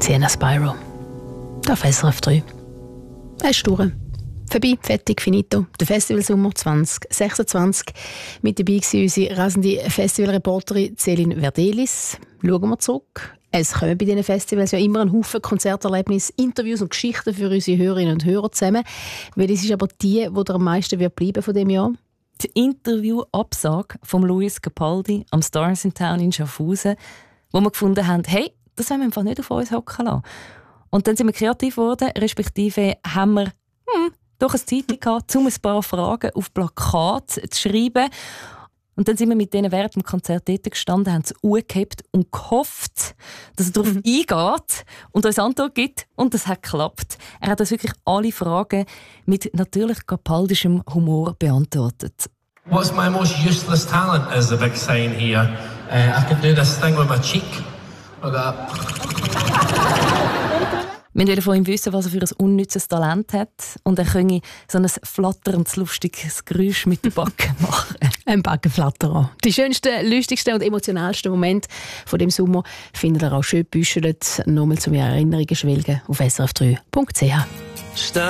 Sienna Spyro. Auf SRF 3. Es ist durch. Vorbei, fertig, finito. Der Festivalsommer 2026. Mit dabei war unsere rasende Festivalreporterin Céline Verdelis. Schauen wir zurück. Es kommen bei diesen Festivals ja immer ein Haufen Konzerterlebnisse, Interviews und Geschichten für unsere Hörerinnen und Hörer zusammen. Welches ist aber die dir am meisten bleiben von diesem Jahr? Die Interview-Absage von Luis Capaldi am Stars in Town in Schaffhausen, wo wir gefunden haben, hey, das wollen wir einfach nicht auf uns hocken lassen. Und dann sind wir kreativ geworden, respektive haben wir doch ein Zeit gehabt, um ein paar Fragen auf Plakat zu schreiben. Und dann sind wir mit denen während dem Konzert dort gestanden, haben es angehebt und gehofft, dass er darauf eingeht und uns Antwort gibt. Und das hat geklappt. Er hat uns wirklich alle Fragen mit natürlich capaldischem Humor beantwortet. What's my most useless talent is the big sign here. I can do this thing with my cheek. Like that. Wir wollten von ihm wissen, was er für ein unnützes Talent hat. Und er könne so ein flatterndes, lustiges Geräusch mit den Backen machen. Ein Backenflatterer. Die schönsten, lustigsten und emotionalsten Momente von dem Sommer findet ihr auch schön gebüschelt. Nochmal zum Erinnerungen schwelgen auf srf3.ch.